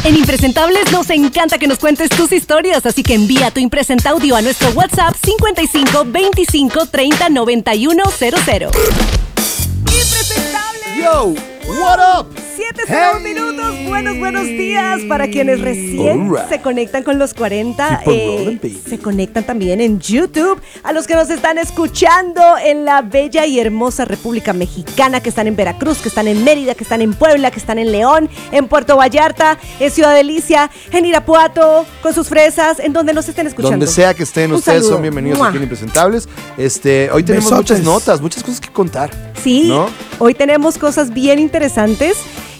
En Impresentables nos encanta que nos cuentes tus historias, así que envía tu impresenta audio a nuestro WhatsApp 55 25 30 91 00. Impresentables. Yo, what up? 7:01 minutos. Buenos días para quienes recién se conectan con los 40. Se conectan también en YouTube. A los que nos están escuchando en la bella y hermosa República Mexicana, que están en Veracruz, que están en Mérida, que están en Puebla, que están en León, en Puerto Vallarta, en Ciudad Delicia, en Irapuato, con sus fresas, en donde nos estén escuchando. Donde sea que estén ustedes, son bienvenidos aquí en Impresentables. Hoy tenemos muchas notas, muchas cosas que contar. Sí, ¿no? Hoy tenemos cosas bien interesantes.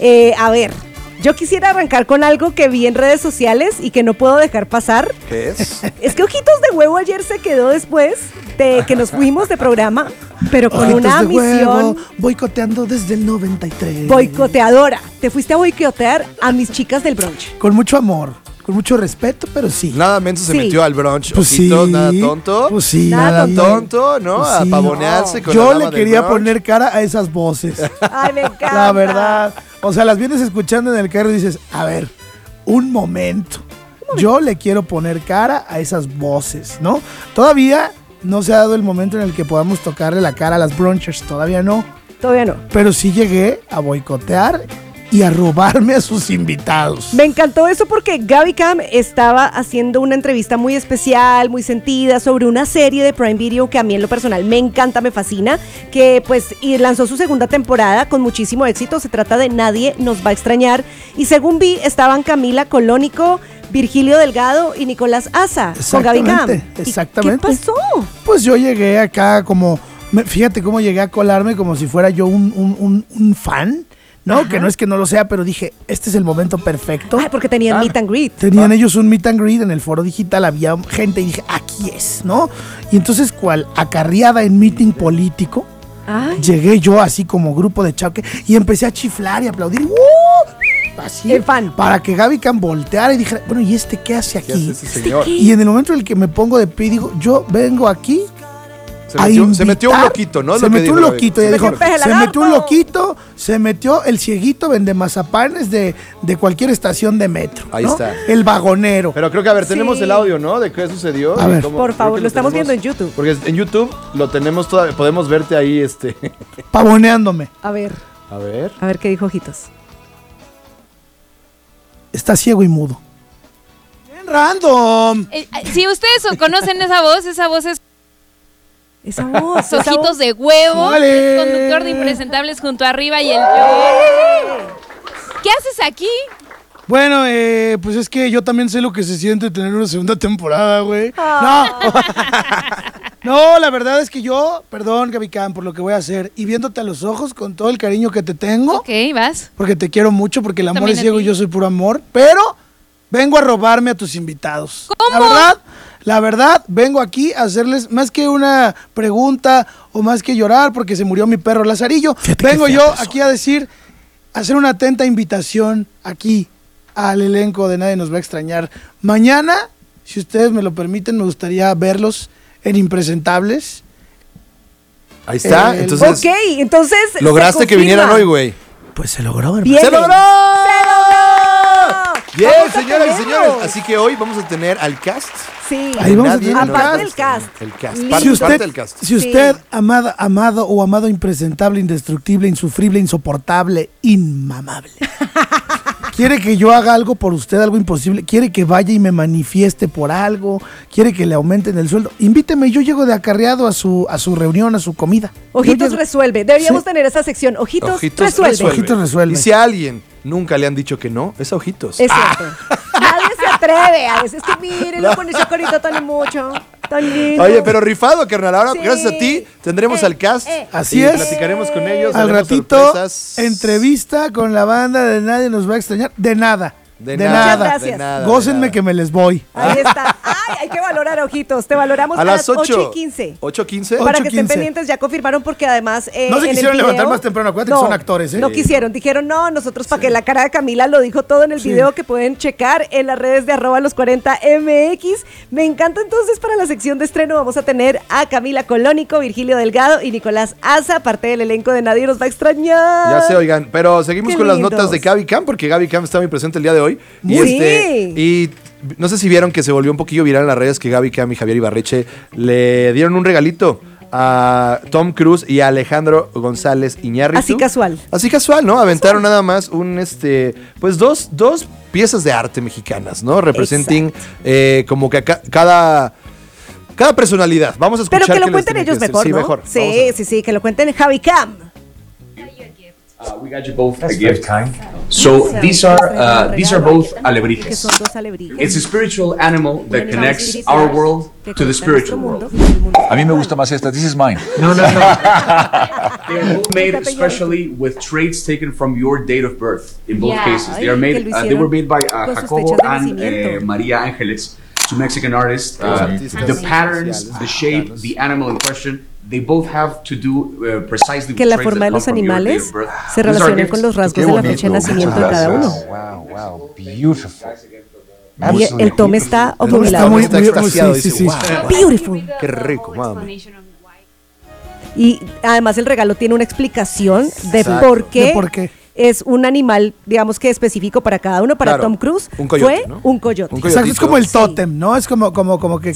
A ver, yo quisiera arrancar con algo que vi en redes sociales y que no puedo dejar pasar. ¿Qué es? Es que Ojitos de Huevo ayer se quedó después de que nos fuimos de programa, pero con Ojitos una de misión huevo, boicoteando desde el 93. boicoteadora. Te fuiste a boicotear a mis chicas del brunch. Con mucho amor, con mucho respeto, pero sí. Nada menso se Sí. metió al brunch, Pues Ojitos, sí. nada tonto. Pues sí, Nada nada tonto, ¿no? Pues A sí. pavonearse con Yo la le dama del quería brunch. poner cara a esas voces. Ay, me encanta. La verdad. O sea, las vienes escuchando en el carro y dices, a ver, un momento. Yo le quiero poner cara a esas voces, ¿no? Todavía no se ha dado el momento en el que podamos tocarle la cara a las brunchers, todavía no. Todavía no. Pero sí llegué a boicotear y a robarme a sus invitados. Me encantó eso porque Gaby Cam estaba haciendo una entrevista muy especial, muy sentida, sobre una serie de Prime Video que a mí en lo personal me encanta, me fascina, que pues y lanzó su segunda temporada con muchísimo éxito. Se trata de Nadie nos va a extrañar. Y según vi, estaban Camila Colónico, Virgilio Delgado y Nicolás Asa con Gaby Cam. Exactamente. ¿Qué pasó? Pues yo llegué acá fíjate cómo llegué a colarme como si fuera yo un fan, ¿no? Ajá. Que no es que no lo sea, pero dije, este es el momento perfecto. Ay, porque tenían meet and greet. Tenían ellos un meet and greet en el foro digital, había gente y dije, aquí es, ¿no? Y entonces, cual acarreada en meeting político, Ay, llegué yo así como grupo de choque y empecé a chiflar y aplaudir. Así, el fan. para que Gaby Cam volteara y dijera, bueno, ¿y este qué hace ¿Qué aquí? hace ese señor? Y en el momento en el que me pongo de pie, digo, yo vengo aquí Se metió un loquito, ¿no? Se Lo que metió dijo un Gaby. loquito, ella Se dijo, metió el peje se lagarto. metió un loquito, se metió el cieguito vende mazapanes de cualquier estación de metro, Ahí ¿no? está. El vagonero. Pero creo que, a ver, tenemos Sí. el audio, ¿no? De qué sucedió. A ver. Cómo- Por creo favor, que lo estamos tenemos. viendo en YouTube. Porque en YouTube lo tenemos todavía, podemos verte ahí, Pavoneándome. A ver qué dijo Ojitos. Está ciego y mudo. Bien random. Si ustedes conocen esa voz es Esa voz. Ojitos de Huevo, Vale. el conductor de Impresentables junto a Arriba y el ¿Qué haces aquí? Bueno, pues es que yo también sé lo que se siente tener una segunda temporada, güey. No, la verdad es que yo, perdón, Gaby Cam, por lo que voy a hacer, y viéndote a los ojos con todo el cariño que te tengo, Ok, vas. porque te quiero mucho, porque el amor También es a ciego ti. y yo soy puro amor, pero vengo a robarme a tus invitados. ¿Cómo? La verdad, vengo aquí a hacerles más que una pregunta o más que llorar porque se murió mi perro Lazarillo. Fíjate Vengo qué yo fea persona. aquí a decir, hacer una atenta invitación aquí al elenco de Nadie nos va a extrañar. Mañana, si ustedes me lo permiten, me gustaría verlos en Impresentables. Ahí está. El- Entonces, Ok, entonces. lograste se que vinieran confirma. hoy, güey. Pues se logró, hermano. Bien. ¡Se logró! Bien, Vamos a señoras y tenerlo. señores. Así que hoy vamos a tener al cast. Sí. Ahí vamos a Nadie tener nos aparte va a del cast. El cast. Y- Parte, Si usted, parte del cast. si usted amado o amado impresentable, indestructible, insufrible, insoportable, inmamable, quiere que yo haga algo por usted, algo imposible, quiere que vaya y me manifieste por algo, quiere que le aumenten el sueldo, invíteme, yo llego de acarreado a su reunión, a su comida. Ojitos Yo llego- resuelve. Deberíamos Sí. tener esa sección. Ojitos, Ojitos resuelve. Ojitos resuelve. Y si a alguien nunca le han dicho que no, es a Ojitos. Es cierto. Nadie se atreve a veces. Es que mírenlo con ese corito tan mucho, tan lindo. Oye, pero rifado, carnal. Ahora, Sí. gracias a ti, tendremos al cast. Así y es. platicaremos con ellos. Al haremos ratito, sorpresas. entrevista con la banda de Nadie nos va a extrañar. De nada. De Muchas nada. gracias. De nada, Gócenme de nada. que me les voy. Ahí está. Ay, hay que valorar, Ojitos. Te valoramos A las 8. 8:15. 8:15. Para que estén 8:15. pendientes, ya confirmaron porque además No se en el quisieron levantar video- más temprano, acuérdate que son actores, ¿eh? No quisieron, dijeron no, nosotros para que la cara de Camila lo dijo todo en el video que pueden checar en las redes de @los40mx. Me encanta entonces para la sección de estreno vamos a tener a Camila Colónico, Virgilio Delgado y Nicolás Asa, parte del elenco de Nadie nos va a extrañar. Ya se oigan, pero seguimos Qué con las lindos. notas de Gaby Cam, porque Gaby Cam está muy presente el día de hoy. hoy. Y no sé si vieron que se volvió un poquillo viral en las redes que Gaby Cam y Javier Ibarreche le dieron un regalito a Tom Cruise y a Alejandro González Iñárritu. Así casual, ¿no? Aventaron nada más pues dos piezas de arte mexicanas, ¿no? Representing como que cada personalidad. Vamos a escuchar. Pero que lo cuenten ellos mejor, ¿no? Mejor. Sí, que lo cuenten Javi Cam. We got you both a gift. So these are both alebrijes. It's a spiritual animal that connects our world to the spiritual world. A mí me gusta más esta. This is mine. No. They are both made especially with traits taken from your date of birth. In both cases, they were made by Jacobo and Maria Ángeles, two Mexican artists. The patterns, the shape, the animal in question. They both have to do precisely que la forma de los animales se relacionan con los rasgos de la fecha de nacimiento de cada uno. Wow, beautiful. Y el Tom está obnubilado. Está extasiado. Sí. Wow, beautiful. Qué rico, mami. Y además el regalo tiene una explicación de por qué es un animal, digamos que específico para cada uno. Para Tom Cruise un coyote, fue ¿no? un coyote. Exacto, es como el tótem, ¿no? Es como que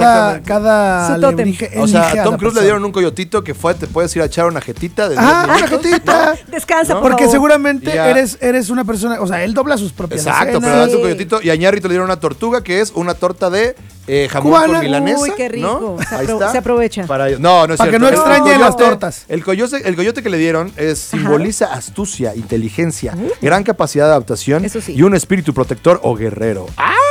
cada alebrije o sea, a Tom Cruise le dieron un coyotito que te puedes ir a echar una jetita. Una jetita. Descansa, por porque favor. Seguramente eres una persona, o sea, él dobla sus propias Exacto, pero le dan su coyotito. Y a Iñárritu le dieron una tortuga que es una torta de jamón cubana con milanesa. Uy, qué rico. ¿no? Se aprovecha. No es para cierto. que no extrañe las tortas. El coyote que le dieron simboliza astucia, inteligencia, gran capacidad de adaptación y un espíritu protector o guerrero.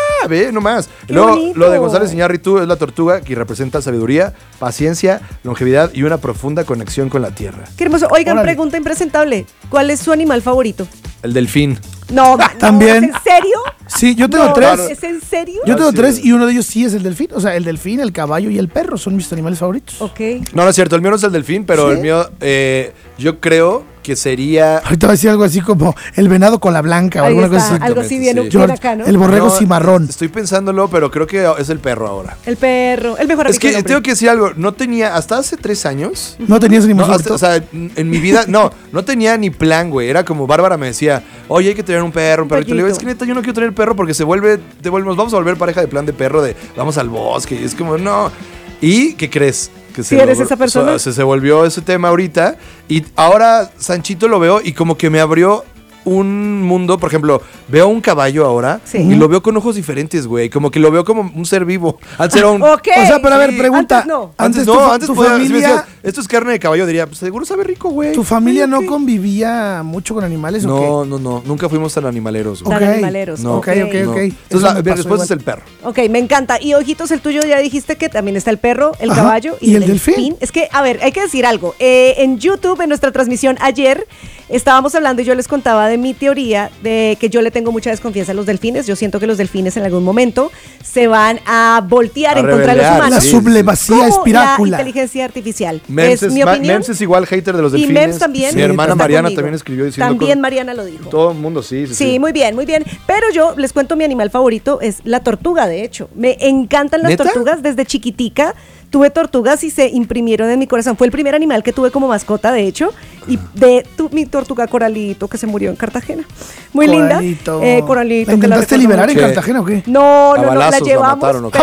Ve nomás. Luego, lo de González Iñárritu es la tortuga que representa sabiduría, paciencia, longevidad y una profunda conexión con la tierra. Qué hermoso. Oigan, pregunta impresentable. ¿Cuál es su animal favorito? El delfín. No, también. ¿Es en serio? Sí, yo tengo tres. ¿Es en serio? Yo tengo tres y uno de ellos sí es el delfín. O sea, el delfín, el caballo y el perro son mis animales favoritos. Ok. No es cierto. El mío no es el delfín, pero el mío, yo creo que sería... Ahorita va a decir algo así como el venado con la blanca o alguna cosa así. Algo así bien acá, ¿no? El borrego cimarrón. Estoy pensándolo, pero creo que es el perro ahora. El perro, el mejor. Es que tengo que decir algo. No tenía, hasta hace 3 años... ¿No tenías animal favorito? O sea, en mi vida, no tenía ni plan, güey. Era como Bárbara me decía, oye, hay que tener un perro. Y le digo, es que neta, yo no quiero tener perro porque nos vamos a volver pareja de plan de perro, vamos al bosque. Y es como, no. ¿Y qué crees? Que eres esa persona. Se volvió ese tema ahorita. Y ahora Sanchito lo veo y como que me abrió un mundo. Por ejemplo, veo un caballo ahora y lo veo con ojos diferentes, güey. Como que lo veo como un ser vivo. Antes era un... Okay. O sea, pero a ver, pregunta. Antes tu familia... Si me decías, esto es carne de caballo, diría, pues seguro sabe rico, güey. ¿Tu familia no convivía mucho con animales o qué? No. Nunca fuimos tan animaleros, güey. Tan animaleros. No. Ok. Entonces, después es el perro. Ok, me encanta. Y ojitos, el tuyo ya dijiste que también está el perro, el caballo y el delfín. Es que, a ver, hay que decir algo. En YouTube, en nuestra transmisión ayer, estábamos hablando y yo les contaba de mi teoría de que yo le tengo mucha desconfianza a los delfines. Yo siento que los delfines en algún momento se van a voltear en contra de los humanos. La sublevacía espirácula. La inteligencia artificial. Mems es mi opinión. Mems es igual hater de los delfines. Y Mems también. Mi hermana Mariana también escribió diciendo también Mariana lo dijo. Todo el mundo, sí. Sí, muy bien. Pero yo les cuento, mi animal favorito es la tortuga, de hecho. Me encantan las tortugas desde chiquitica. Tuve tortugas y se imprimieron en mi corazón. Fue el primer animal que tuve como mascota, de hecho. Y mi tortuga Coralito, que se murió en Cartagena. Muy linda. Coralito. ¿La intentaste liberar en Cartagena o qué? No, la llevamos. Mataron, ¿o qué?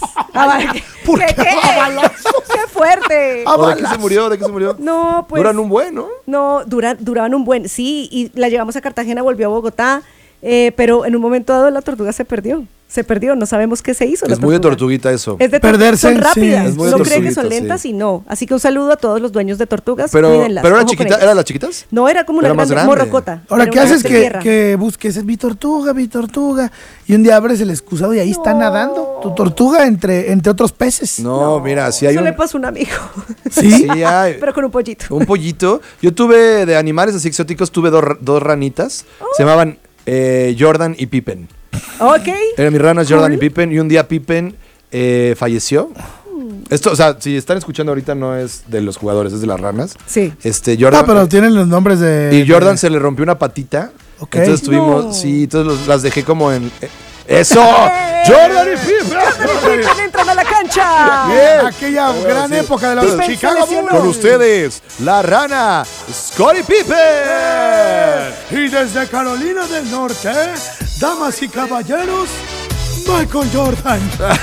¿Por qué? ¡Qué fuerte! ¿De qué se murió? No, pues... Duran un buen, ¿no? No, duraban un buen. Sí, y la llevamos a Cartagena, volvió a Bogotá. Pero en un momento dado la tortuga se perdió, no sabemos qué se hizo. Es muy de tortuguita eso. Es de perderse. Son rápidas, sí. no creen que son lentas y no. Así que un saludo a todos los dueños de tortugas, pero cuídenlas. ¿Pero eran las chiquitas? No, era como una grande morrocota. Ahora, ¿qué haces que busques? Es mi tortuga, y un día abres el excusado y ahí está nadando tu tortuga entre otros peces. No, mira, si hay eso le pasó a un amigo. ¿Sí? Hay. Pero con un pollito. Un pollito. Yo tuve de animales así exóticos, tuve dos ranitas. Se llamaban Jordan y Pippen. Ok. Eran mis ranas Jordan y Pippen. Y un día Pippen falleció. Esto, o sea, si están escuchando ahorita no es de los jugadores, es de las ranas. Sí. Jordan, pero tienen los nombres de... Y Jordan se le rompió una patita. Okay. Entonces tuvimos... Sí, entonces las dejé como en... ¡Eso! ¡Jordan y Pippen! ¡Entran a la cancha! Bien. Aquella gran época de los Chicago Bulls. Con ustedes, la rana Scottie Pippen. Y desde Carolina del Norte, Damas y caballeros, Michael Jordan.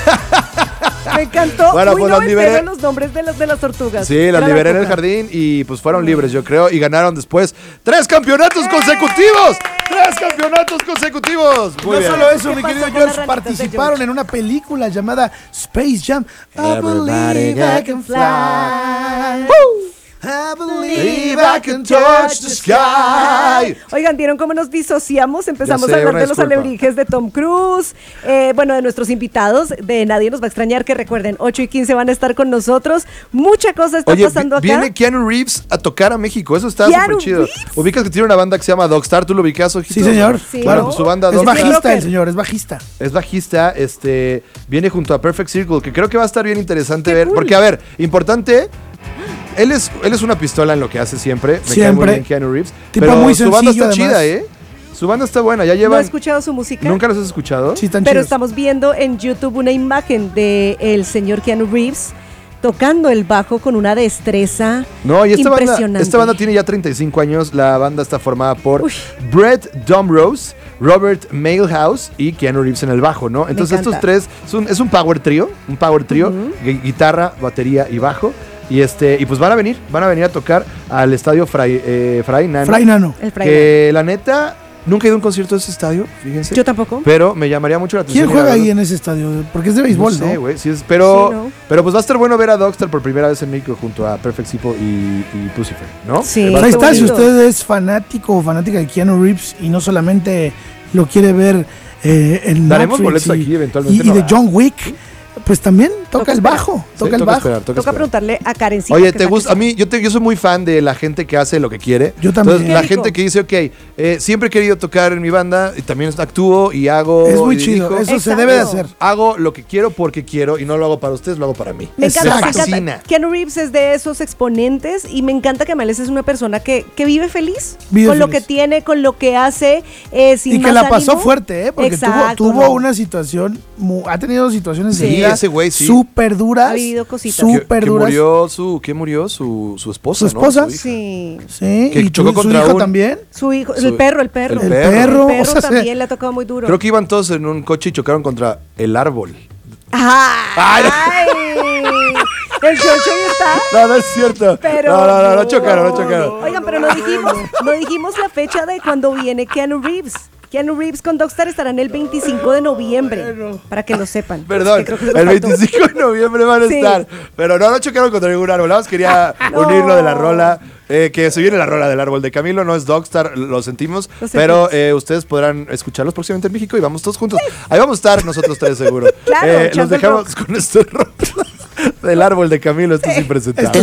Me encantó. Bueno, pues no liberé los nombres de las tortugas. Sí, las liberé en el jardín y pues fueron libres, yo creo, y ganaron después 3 campeonatos consecutivos. 3 campeonatos consecutivos. Muy bien. Solo eso, mi querido George, participaron en una película llamada Space Jam. I believe I can fly. I believe I can touch the sky. Oigan, ¿vieron cómo nos disociamos? Empezamos a hablar de los alebrijes de Tom Cruise, bueno, de nuestros invitados, de Nadie Nos Va a Extrañar, que recuerden, 8:15 van a estar con nosotros. Mucha cosa está pasando acá. Viene Keanu Reeves a tocar a México, eso está súper chido. Ubicas que tiene una banda que se llama Dogstar, ¿tú lo ubicas, ojito? Sí, señor. Sí. Claro, pues su banda es bajista el señor, es bajista. Es bajista, viene junto a Perfect Circle, que creo que va a estar bien interesante ver, porque a ver, importante... Él es una pistola en lo que hace siempre. Me cae muy bien Keanu Reeves. Tipo pero muy su banda está chida, Su banda está buena. Ya llevan... ¿No he escuchado su música? ¿Nunca los has escuchado? Sí, están pero chidos. Estamos viendo en YouTube una imagen del señor Keanu Reeves tocando el bajo con una destreza impresionante. Esta banda tiene ya 35 años. La banda está formada por Brett Domrose, Robert Mailhouse y Keanu Reeves en el bajo, ¿no? Entonces estos tres es un power trio. Guitarra, batería y bajo. Y pues van a venir a tocar al estadio Fray Nano. Que la neta, nunca he ido a un concierto de ese estadio, fíjense. Yo tampoco. Pero me llamaría mucho la atención. ¿Quién juega ahí en ese estadio? Porque es de béisbol, ¿no? Güey. Sí, pero pues va a estar bueno ver a Dogstar por primera vez en México junto a Perfect Circle y Lucifer, ¿no? Sí. Ahí está, si usted es fanático o fanática de Keanu Reeves y no solamente lo quiere ver en Daremos boletos aquí eventualmente. Y de John Wick. Pues también toca el bajo. Toca el bajo. Toca preguntarle a Karencita. Oye, ¿te gusta? A mí, yo soy muy fan de la gente que hace lo que quiere. Yo también. Entonces, la gente que dice, ok, siempre he querido tocar en mi banda y también actúo y hago. Es muy chido. Eso se debe de hacer. Hago lo que quiero porque quiero y no lo hago para ustedes, lo hago para mí. Me encanta. Keanu Reeves es de esos exponentes y me encanta que Amales es una persona que vive feliz. Lo que tiene, con lo que hace. Sin y que más la pasó ánimo. Fuerte, porque tuvo una situación, ha tenido situaciones de vida. Ese güey, sí. Súper duras. Ha vivido cositas. Súper duras. ¿Qué murió? Su esposa, ¿Su esposa? ¿no? Sí. Que y chocó contra su hijo también. Su hijo, el perro. El perro también le ha tocado muy duro. Creo que iban todos en un coche y chocaron contra el árbol. ¡Ay! ¿El chocho está? No es cierto. Pero no chocaron. Oigan, pero no dijimos la fecha de cuando viene Keanu Reeves. Keanu Reeves con Dogstar estarán el 25 de noviembre, para que lo sepan. Perdón, el 25 de noviembre van a estar. Pero no chocaron contra ningún árbol. Nada más quería unirlo de la rola. Que se viene la rola del árbol de Camilo, no es Dogstar, lo sentimos. Pero ustedes podrán escucharlos próximamente en México y vamos todos juntos. Ahí vamos a estar nosotros tres seguro. Claro, los dejamos con este rock del árbol de Camilo. Esto es impresentable.